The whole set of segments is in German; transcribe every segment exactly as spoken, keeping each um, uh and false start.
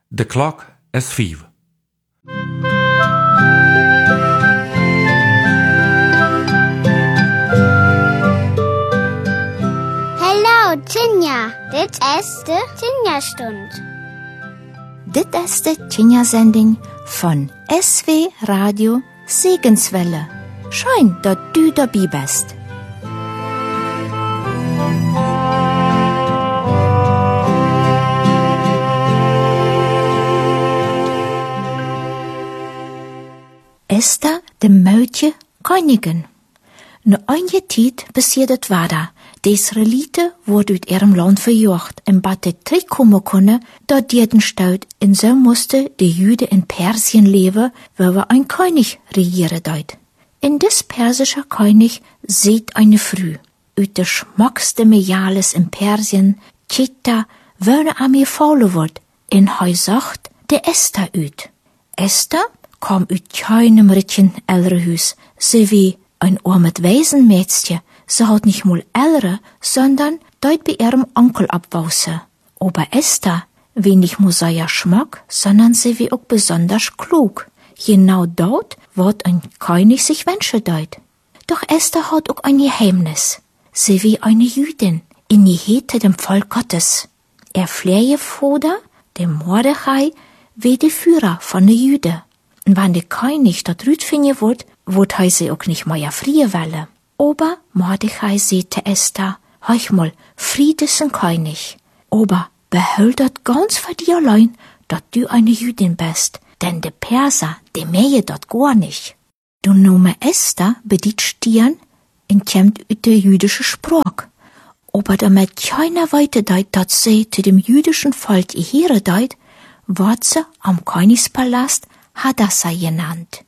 De klok is vijf. Hallo Tinja, dit is de Tinja-stund. Dit is de Tinja-zending von S W Radio Segenswelle. Schön, dass du dabei bist. Esther, de Muitje Koningin. Na einige tijd passiert het wader. De Israëlieten worden uit ihrem land verjaagd en bat het terugkomen kunnen, dat die den Staat en zo moesten de Juden in Persien leven, waar we een koning regieren deed. In des persische koning zit eine Frau. Uit de schmackste Mejales in Persien, Chita, wonen aan mir faulen wordt, en hij zacht de Esther uit. Esther kwam uit keinem ritchen ältere huis, so wie ein armes Waisenmädchen. Sie hat nicht mal ältere, sondern deut bei ihrem Onkel abwausen. Aber Esther, wie nicht nur sehr Geschmack, sondern sie wie auch besonders klug. Genau dort, wat ein König sich wünschen deut. Doch Esther hat auch ein Geheimnis. Sie wie eine Jüdin, in die Hete dem Volk Gottes. Er flehe Vater, dem Mordechai, wie der Führer von den Jüden. Und wenn der König dort rüt finden wird, wird er sie auch nicht mehr frie wollen. Aber Mordechai sagte Esther, heuch mal, Fried ist ein König. Aber behält dort ganz für dir allein, dass du eine Jüdin bist, denn de Perser, die mähe dort gar nicht. Du Name Esther bedient Stirn und kommt uit der jüdische Sprach. Aber damit keiner weiter deut, dass sie zu dem jüdischen Volk gehören deut, wird sie am Königspalast Hadassah genannt.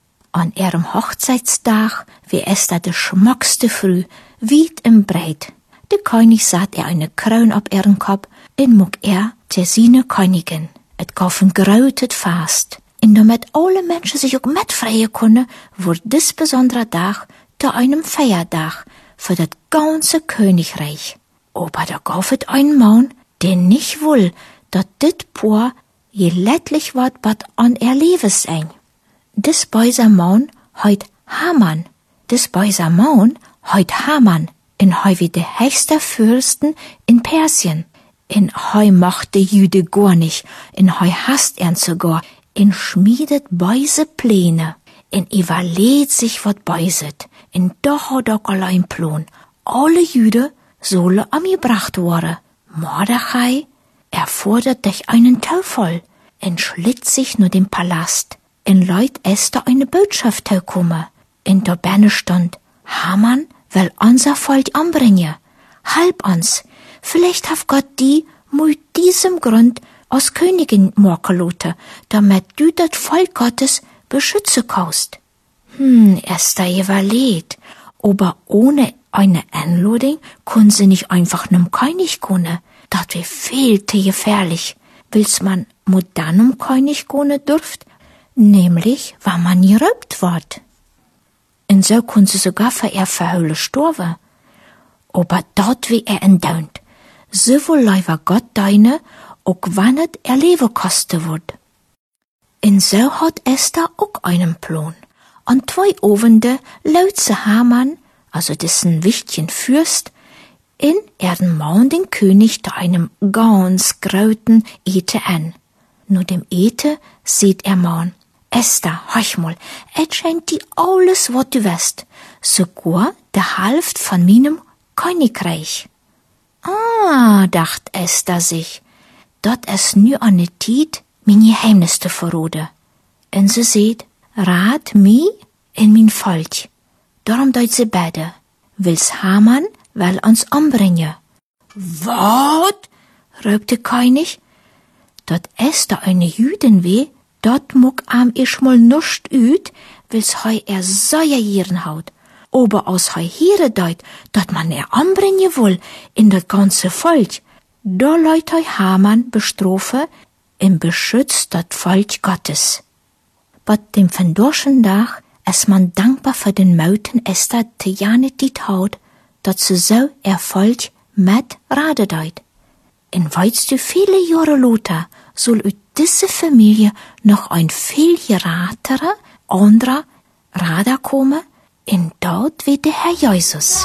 An ihrem Hochzeitstag, wie Esther de schmackste Früh, weit im Breit. Der König satt er eine Krone auf ihren Kopf, und muck er der seine Königin. Et kaufen grautet fast. Und damit alle Menschen sich auch mitfreien können, wurde dies besondere Tag zu einem Feiertag für das ganze Königreich. Aber da gaufet ein Mann, der nicht will, dass dit Paar je lettlich wat wat an er Leves eng. Dis beiser Mann heut Haman. Dis beiser Mann heut Haman. In heu wie de höchste Fürsten in Persien. In heu macht de Jüde gar nicht. In heu hasst er sogar. In schmiedet beise Pläne. In überlegt sich wat beiset. In doch hat er allein Plan. Alle Jüde solle am gebracht worden. Mordechai, er fordert dich einen Teufel, en schlitt sich nur dem Palast, en leut Esther eine Botschaft herkomme. In der Berne stand, Haman will unser Volk anbringen. Halb uns, vielleicht hat Gott die mit diesem Grund aus Königin machen lassen, damit du das Volk Gottes beschützen kannst. Hm, Esther überlegt, aber ohne eine Einladung können sie nicht einfach nem König kommen. Das wäre viel zu gefährlich. Will's man mit dann König gehen dürft, nämlich, wenn man geraubt wird. Und so können sie sogar für ihr Verhöhle sterben. Aber dort wie er entdaunt, so will leider Gott deine, auch wenn es er Leben kosten wird. Und so hat Esther auch einen Plan. An zwei Abende laut sie Haman, also dessen wichtigen Fürst, in erden Mann den König zu einem ganz grauten Ete an. Nur dem Ete sieht er Mann, Esther, hörch mal, et scheint die alles, wat du weißt, sogar der Hälfte von meinem Königreich. Ah, dacht Esther sich, dat es nur an der Tijd meine Geheimnisse verrode. Und sie seht, rat mi in mein Volk. Darum deut sie beide, will's Haman will uns anbringen. Wat? Röbt der König. Dat Esther eine Jüdin weh, dat muck am ich mal nuscht üt, will's hei er säuer jieren haut. Aber aus hei hiere deut, dat man er anbringen will in das ganze Volk. Da leut hei Haman bestrofe, im Beschütz dat Volk Gottes. Bei dem verdorschen Tag ist man dankbar für den Meuten Esther te jane dit haut, dat ze so Erfolg mit Rade deut. In weißt du viele Jahre later, soll uit diese Familie noch ein viel geratere, anderer Rada komen, en dat wird der Herr Jesus.